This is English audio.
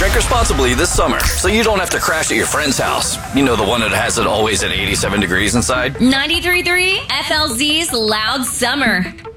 Drink responsibly this summer, so you don't have to crash at your friend's house. You know, the one that has it always at 87 degrees inside. 93.3 FLZ's Loud Summer.